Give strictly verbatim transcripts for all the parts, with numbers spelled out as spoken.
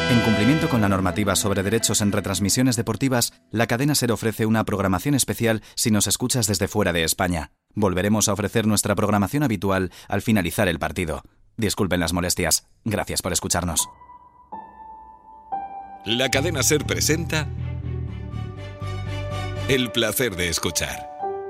En cumplimiento con la normativa sobre derechos en retransmisiones deportivas, la cadena SER ofrece una programación especial si nos escuchas desde fuera de España. Volveremos a ofrecer nuestra programación habitual al finalizar el partido. Disculpen las molestias. Gracias por escucharnos. La cadena SER presenta El placer de escuchar.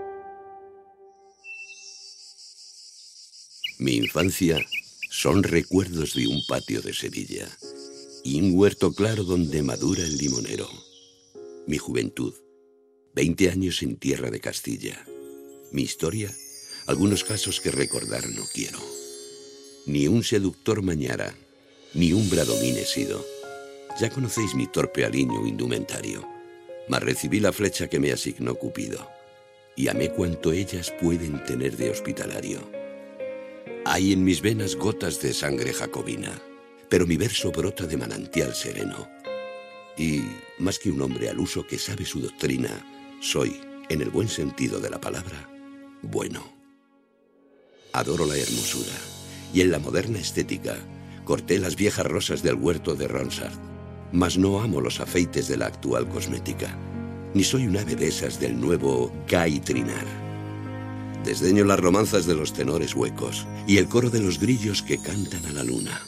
Mi infancia son recuerdos de un patio de Sevilla y un huerto claro donde madura el limonero. Mi juventud, veinte años en tierra de Castilla. Mi historia, algunos casos que recordar no quiero. Ni un seductor mañara, ni un bradomín he sido. Ya conocéis mi torpe aliño indumentario, mas recibí la flecha que me asignó Cupido, y amé cuanto ellas pueden tener de hospitalario. Hay en mis venas gotas de sangre jacobina, pero mi verso brota de manantial sereno. Y, más que un hombre al uso que sabe su doctrina, soy, en el buen sentido de la palabra, bueno. Adoro la hermosura, y en la moderna estética corté las viejas rosas del huerto de Ronsard, mas no amo los afeites de la actual cosmética, ni soy un ave de esas del nuevo Guy Trinar. Desdeño las romanzas de los tenores huecos y el coro de los grillos que cantan a la luna.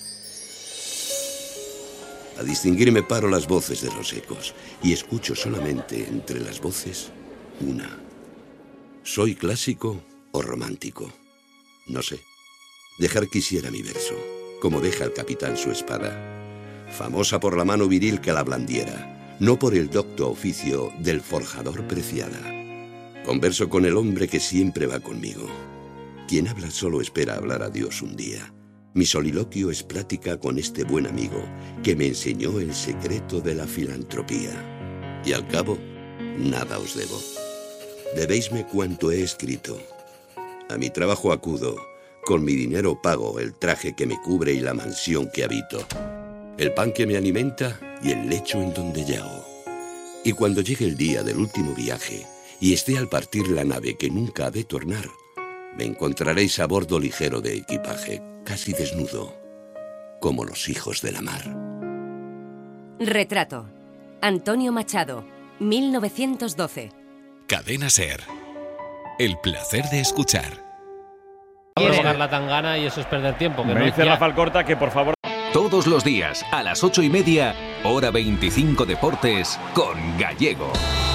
A distinguirme paro las voces de los ecos y escucho solamente entre las voces una. ¿Soy clásico o romántico? No sé. Dejar quisiera mi verso, como deja el capitán su espada, famosa por la mano viril que la blandiera, no por el docto oficio del forjador preciada. Converso con el hombre que siempre va conmigo. Quien habla solo espera hablar a Dios un día. Mi soliloquio es plática con este buen amigo que me enseñó el secreto de la filantropía. Y al cabo, nada os debo. Debéisme cuanto he escrito. A mi trabajo acudo, con mi dinero pago el traje que me cubre y la mansión que habito, el pan que me alimenta y el lecho en donde yago. Y cuando llegue el día del último viaje y esté al partir la nave que nunca ha de tornar, me encontraréis a bordo ligero de equipaje, casi desnudo, como los hijos de la mar. Retrato. Antonio Machado, mil novecientos doce. Cadena SER. El placer de escuchar. Provocar la tangana y eso es perder tiempo. Que Me no, dice ya. Rafael Corta que por favor... Todos los días, a las ocho y media, hora veinticinco Deportes, con Gallego.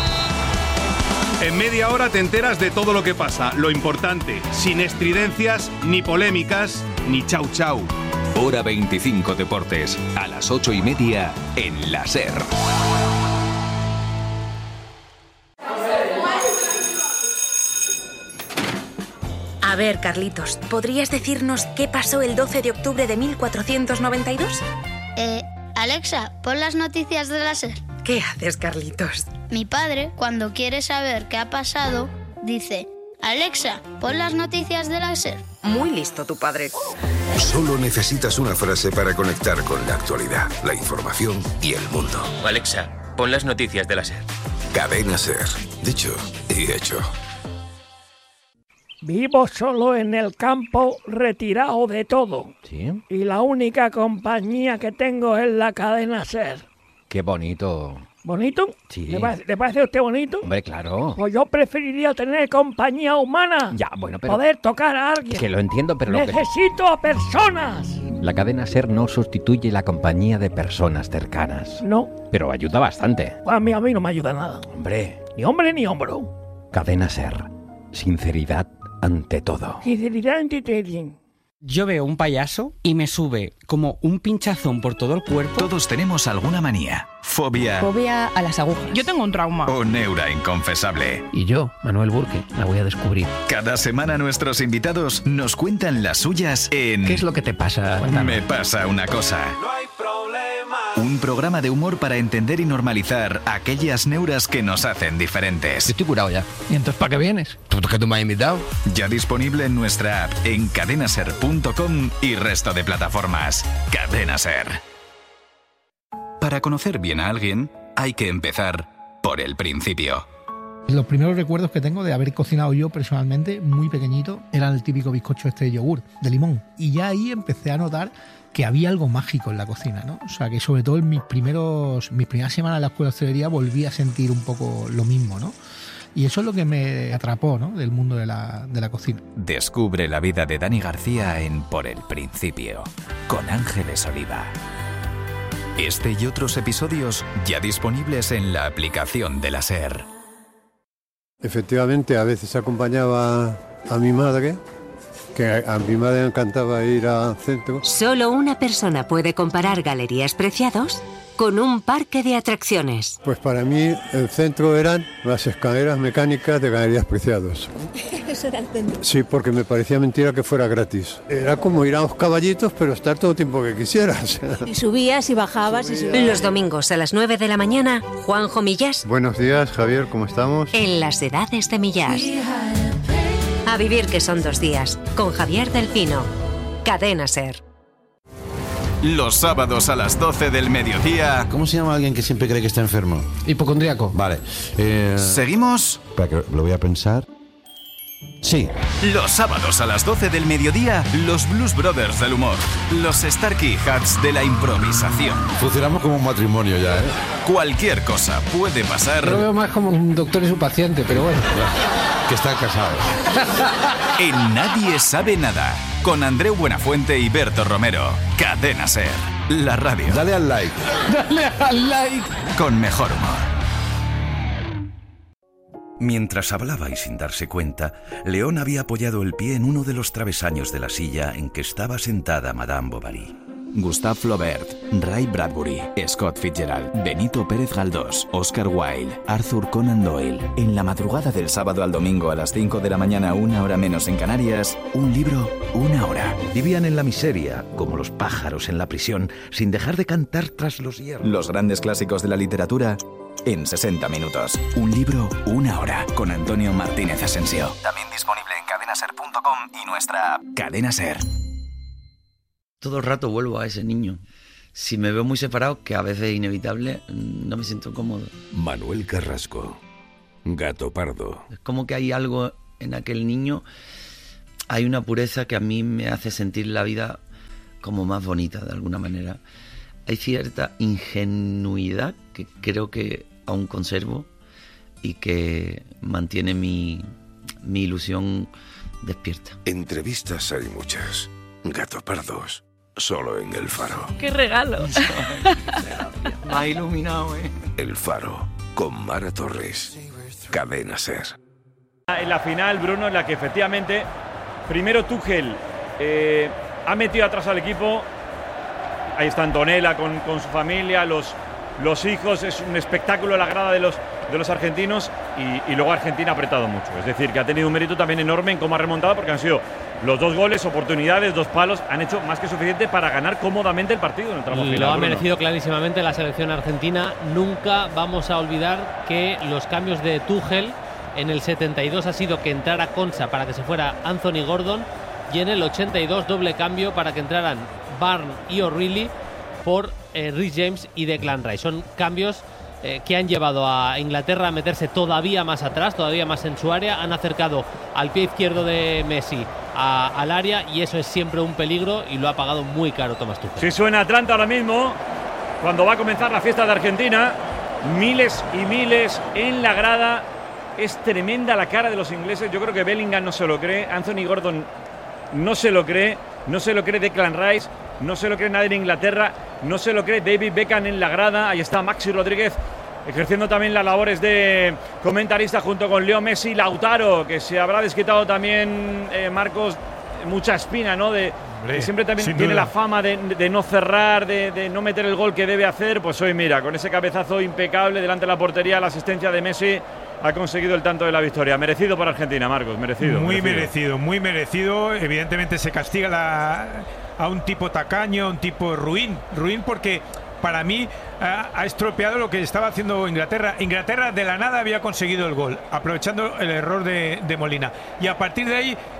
En media hora te enteras de todo lo que pasa, lo importante, sin estridencias, ni polémicas, ni chau chau. Hora veinticinco Deportes, a las ocho y media, en la SER. A ver, Carlitos, ¿podrías decirnos qué pasó el doce de octubre de mil cuatrocientos noventa y dos? Eh, Alexa, pon las noticias de la SER. ¿Qué haces, Carlitos? Mi padre, cuando quiere saber qué ha pasado, dice: Alexa, pon las noticias de la SER. Muy listo tu padre. Solo necesitas una frase para conectar con la actualidad, la información y el mundo. Alexa, pon las noticias de la SER. Cadena SER. Dicho y hecho. Vivo solo en el campo, retirado de todo. ¿Sí? Y la única compañía que tengo es la cadena SER. Qué bonito. ¿Bonito? Sí. ¿Le parece, ¿le parece a usted bonito? Hombre, claro. Pues yo preferiría tener compañía humana. Ya, bueno, pero... Poder tocar a alguien. Que lo entiendo, pero... Lo ¡Necesito que... a personas! La cadena SER no sustituye la compañía de personas cercanas. No. Pero ayuda bastante. A mí, a mí no me ayuda nada. Hombre. Ni hombre ni hombro. Cadena SER. Sinceridad ante todo. Sinceridad ante todo. Yo veo un payaso y me sube como un pinchazón por todo el cuerpo. Todos tenemos alguna manía, fobia... Fobia a las agujas. Yo tengo un trauma. O neura inconfesable. Y yo, Manuel Burke, la voy a descubrir. Cada semana nuestros invitados nos cuentan las suyas en... ¿Qué es lo que te pasa? Cuéntame. Me pasa una cosa. No hay problema. Un programa de humor para entender y normalizar aquellas neuras que nos hacen diferentes. Yo estoy curado ya. ¿Y entonces para qué vienes? ¿Tú que tú me has invitado? Ya disponible en nuestra app, en cadena ser punto com y resto de plataformas. Cadena SER. Para conocer bien a alguien, hay que empezar por el principio. Los primeros recuerdos que tengo de haber cocinado yo personalmente, muy pequeñito, eran el típico bizcocho este de yogur, de limón. Y ya ahí empecé a notar que había algo mágico en la cocina, ¿no? O sea, que sobre todo en mis primeros, mis primeras semanas en la escuela de hostelería volví a sentir un poco lo mismo, ¿no? Y eso es lo que me atrapó, ¿no?, del mundo de la, de la cocina. Descubre la vida de Dani García en Por el Principio, con Ángeles Oliva. Este y otros episodios ya disponibles en la aplicación de la SER. Efectivamente, a veces acompañaba a mi madre, que a mi madre le encantaba ir al centro. Solo una persona puede comparar Galerías Preciados con un parque de atracciones. Pues para mí el centro eran las escaleras mecánicas de Galerías Preciados. Eso era el centro. Sí, porque me parecía mentira que fuera gratis. Era como ir a los caballitos, pero estar todo el tiempo que quisieras. Y subías y bajabas. Subía. Y subías. Los domingos a las nueve de la mañana, Juanjo Millás. Buenos días, Javier, ¿cómo estamos? En las edades de Millás. A vivir que son dos días, con Javier del Pino. Cadena SER. Los sábados a las doce del mediodía. ¿Cómo se llama alguien que siempre cree que está enfermo? Hipocondriaco. Vale. Eh... ¿Seguimos? Espera, que lo voy a pensar. Sí. Los sábados a las doce del mediodía, los Blues Brothers del humor. Los Starkey Hats de la improvisación. Funcionamos como un matrimonio ya, ¿eh? Cualquier cosa puede pasar. Lo veo más como un doctor y su paciente, pero bueno. Que están casados. En Nadie Sabe Nada, con Andreu Buenafuente y Berto Romero. Cadena SER, la radio. Dale al like. Dale al like. Con mejor humor. Mientras hablaba y sin darse cuenta, León había apoyado el pie en uno de los travesaños de la silla en que estaba sentada Madame Bovary. Gustave Flaubert, Ray Bradbury, Scott Fitzgerald, Benito Pérez Galdós, Oscar Wilde, Arthur Conan Doyle. En la madrugada del sábado al domingo a las cinco de la mañana, una hora menos en Canarias, un libro, una hora. Vivían en la miseria, como los pájaros en la prisión, sin dejar de cantar tras los hierros. Los grandes clásicos de la literatura en sesenta minutos. Un libro, una hora. Con Antonio Martínez Asensio. También disponible en cadena ser punto com y nuestra app Cadena SER. Todo el rato vuelvo a ese niño. Si me veo muy separado, que a veces es inevitable, no me siento cómodo. Manuel Carrasco, Gato Pardo. Es como que hay algo en aquel niño, hay una pureza que a mí me hace sentir la vida como más bonita de alguna manera. Hay cierta ingenuidad que creo que aún conservo y que mantiene mi, mi ilusión despierta. Entrevistas hay muchas. Gato Pardos, solo en El Faro. ¡Qué regalo! Me ha iluminado, ¿eh? El Faro, con Mara Torres. Cadena SER. En la final, Bruno, en la que efectivamente, primero Tuchel eh, ha metido atrás al equipo. Ahí está Antonella con, con su familia, los, los hijos, es un espectáculo la grada de los, de los argentinos y, y luego Argentina ha apretado mucho. Es decir, que ha tenido un mérito también enorme en cómo ha remontado porque han sido los dos goles, oportunidades, dos palos, han hecho más que suficiente para ganar cómodamente el partido en el tramo final. Lo ha Bruno. merecido clarísimamente la selección argentina. Nunca vamos a olvidar que los cambios de Tuchel en el setenta y dos ha sido que entrara Konsa para que se fuera Anthony Gordon y en el ochenta y dos doble cambio para que entraran Barnes y O'Reilly por eh, Rhys James y Declan Rice. Son cambios eh, que han llevado a Inglaterra a meterse todavía más atrás, todavía más en su área. Han acercado al pie izquierdo de Messi a, al área y eso es siempre un peligro y lo ha pagado muy caro Thomas Tuchel. Sí, suena Atlanta ahora mismo, cuando va a comenzar la fiesta de Argentina. Miles y miles en la grada. Es tremenda la cara de los ingleses. Yo creo que Bellingham no se lo cree, Anthony Gordon no se lo cree, no se lo cree Declan Rice, no se lo cree nadie en Inglaterra, no se lo cree David Beckham en la grada. Ahí está Maxi Rodríguez ejerciendo también las labores de comentarista junto con Leo Messi. Lautaro, que se habrá desquitado también, eh, Marcos, mucha espina, ¿no? De, Hombre, que siempre también tiene duda la fama de, de no cerrar, de, de no meter el gol que debe hacer. Pues hoy, mira, con ese cabezazo impecable delante de la portería, la asistencia de Messi, ha conseguido el tanto de la victoria. Merecido por Argentina, Marcos, merecido. Muy merecido, merecido, muy merecido. Evidentemente se castiga la, a un tipo tacaño, a un tipo ruin. Ruin porque para mí ha, ha estropeado lo que estaba haciendo Inglaterra. Inglaterra de la nada había conseguido el gol, aprovechando el error de, de Molina. Y a partir de ahí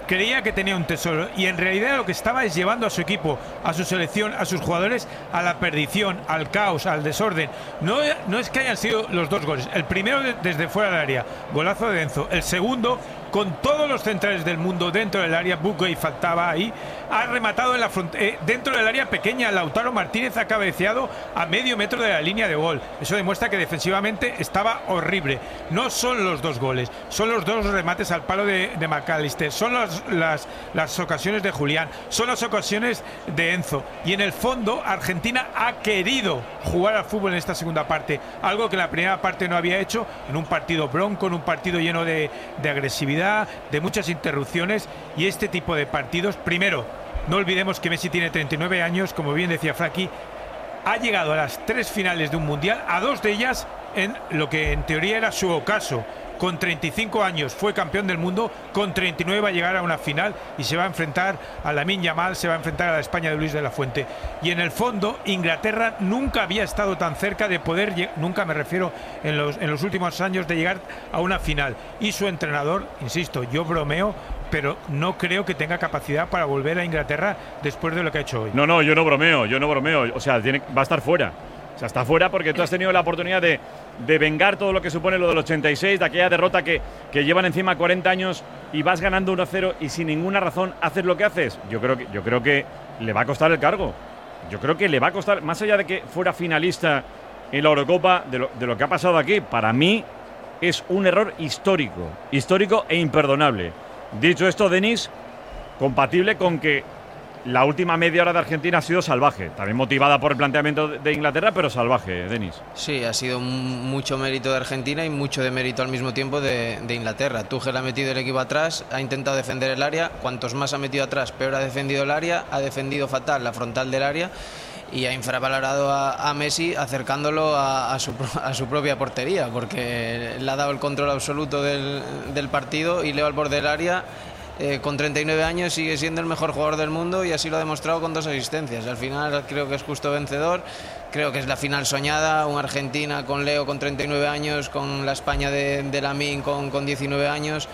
creía que tenía un tesoro y en realidad lo que estaba es llevando a su equipo, a su selección, a sus jugadores a la perdición, al caos, al desorden. No, no es que hayan sido los dos goles. El primero de, desde fuera del área, golazo de Enzo. El segundo, con todos los centrales del mundo dentro del área, Bugay faltaba ahí, ha rematado en la front eh, dentro del área pequeña. Lautaro Martínez ha cabeceado a medio metro de la línea de gol. Eso demuestra que defensivamente estaba horrible. No son los dos goles, son los dos remates al palo de, de McAllister, son las, las, las ocasiones de Julián, son las ocasiones de Enzo. Y en el fondo Argentina ha querido jugar al fútbol en esta segunda parte, algo que en la primera parte no había hecho, en un partido bronco, en un partido lleno de, de agresividad, de muchas interrupciones. Y este tipo de partidos, primero, no olvidemos que Messi tiene treinta y nueve años, como bien decía Frankie, ha llegado a las tres finales de un mundial, a dos de ellas en lo que en teoría era su ocaso. Con treinta y cinco años fue campeón del mundo, con treinta y nueve va a llegar a una final y se va a enfrentar a Lamine Yamal, se va a enfrentar a la España de Luis de la Fuente. Y en el fondo, Inglaterra nunca había estado tan cerca de poder, nunca me refiero en los, en los últimos años, de llegar a una final. Y su entrenador, insisto, yo bromeo, pero no creo que tenga capacidad para volver a Inglaterra después de lo que ha hecho hoy. No, no, yo no bromeo, yo no bromeo. O sea, tiene, va a estar fuera. O sea, está fuera porque tú has tenido la oportunidad de, de vengar todo lo que supone lo del ochenta y seis, de aquella derrota que, que llevan encima cuarenta años y vas ganando uno a cero y sin ninguna razón haces lo que haces. Yo creo que, yo creo que le va a costar el cargo. Yo creo que le va a costar, más allá de que fuera finalista en la Eurocopa, de lo, de lo que ha pasado aquí, para mí es un error histórico, histórico e imperdonable. Dicho esto, Denis, compatible con que la última media hora de Argentina ha sido salvaje, también motivada por el planteamiento de Inglaterra, pero salvaje, Denis. Sí, ha sido mucho mérito de Argentina y mucho de mérito al mismo tiempo de, de Inglaterra. Tuchel ha metido el equipo atrás, ha intentado defender el área, cuantos más ha metido atrás, peor ha defendido el área, ha defendido fatal la frontal del área y ha infravalorado a, a Messi acercándolo a, a, su, a su propia portería, porque le ha dado el control absoluto del, del partido y Leo al borde del área. Eh, con treinta y nueve años sigue siendo el mejor jugador del mundo y así lo ha demostrado con dos asistencias. Al final creo que es justo vencedor, creo que es la final soñada, una Argentina con Leo con treinta y nueve años, con la España de, de Lamine con, con diecinueve años.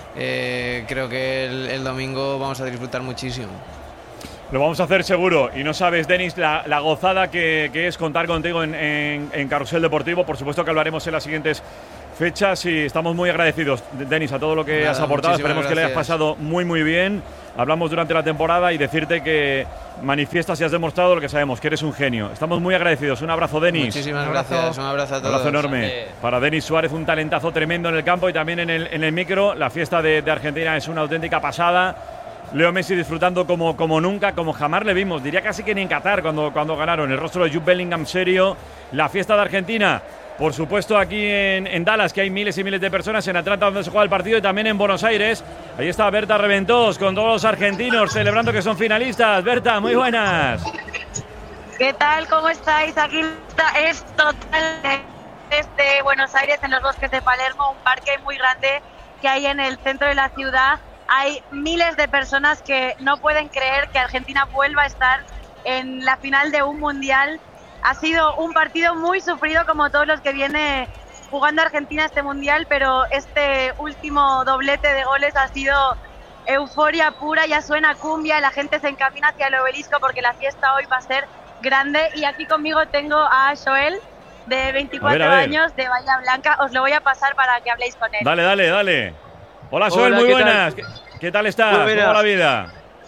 Eh, creo que el, el domingo vamos a disfrutar muchísimo. Lo vamos a hacer seguro. Y no sabes, Denis, la, la gozada que, que es contar contigo en, en, en Carrusel Deportivo. Por supuesto que hablaremos en las siguientes fechas y estamos muy agradecidos, Denis, a todo lo que Nada, has aportado. Esperemos gracias. que le hayas pasado muy, muy bien. Hablamos durante la temporada y decirte que manifiestas y has demostrado lo que sabemos, que eres un genio. Estamos muy agradecidos. Un abrazo, Denis. Muchísimas un gracias. Un abrazo a todos. Un abrazo enorme. Para Denis Suárez, un talentazo tremendo en el campo y también en el, en el micro. La fiesta de, de Argentina es una auténtica pasada. Leo Messi disfrutando como, como nunca, como jamás le vimos. Diría casi que ni en Qatar cuando, cuando ganaron. El rostro de Jude Bellingham serio. La fiesta de Argentina. Por supuesto, aquí en, en Dallas, que hay miles y miles de personas, en Atlanta, donde se juega el partido, y también en Buenos Aires. Ahí está Berta Reventós, con todos los argentinos, celebrando que son finalistas. Berta, muy buenas. ¿Qué tal? ¿Cómo estáis? Aquí es total desde Buenos Aires, en los bosques de Palermo, un parque muy grande que hay en el centro de la ciudad. Hay miles de personas que no pueden creer que Argentina vuelva a estar en la final de un mundial. Ha sido un partido muy sufrido, como todos los que viene jugando Argentina este mundial, pero este último doblete de goles ha sido euforia pura. Ya suena cumbia, la gente se encamina hacia el obelisco porque la fiesta hoy va a ser grande. Y aquí conmigo tengo a Joel, de veinticuatro a ver, a ver. años, de Bahía Blanca. Os lo voy a pasar para que habléis con él. Dale, dale, dale. Hola, Joel, Hola, muy ¿qué buenas. Tal? ¿Qué, ¿Qué tal estás? ¿Cómo va la vida?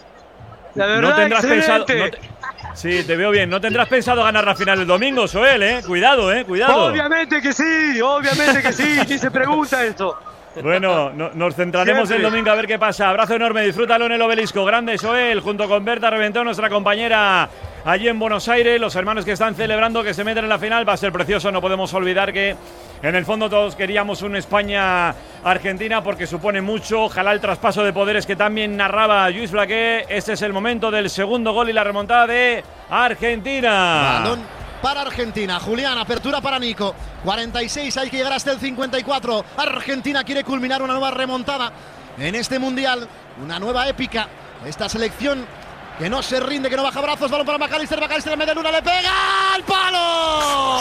La verdad, no tendrás excelente. pensado. No te, sí, te veo bien. No tendrás pensado ganar la final el domingo, Joel, ¿eh? Cuidado, ¿eh? Cuidado. Obviamente que sí, obviamente que sí. ¿Quién se pregunta esto? Bueno, no, nos centraremos Siempre. el domingo a ver qué pasa. Abrazo enorme, disfrútalo en el obelisco. Grande, Joel, junto con Berta Reventós, nuestra compañera allí en Buenos Aires. Los hermanos que están celebrando que se meten en la final. Va a ser precioso, no podemos olvidar que en el fondo todos queríamos una España-Argentina porque supone mucho. Ojalá el traspaso de poderes que también narraba Lluís Flaqué. Este es el momento del segundo gol y la remontada de Argentina. Balón para Argentina. Julián, apertura para Nico. cuarenta y seis, hay que llegar hasta el cincuenta y cuatro. Argentina quiere culminar una nueva remontada en este mundial. Una nueva épica. Esta selección que no se rinde, que no baja brazos. Balón para McAllister. McAllister en media luna, le pega al palo.